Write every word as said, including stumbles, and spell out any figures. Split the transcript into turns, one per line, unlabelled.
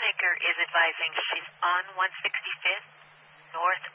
caretaker is advising she's on one sixty-fifth, north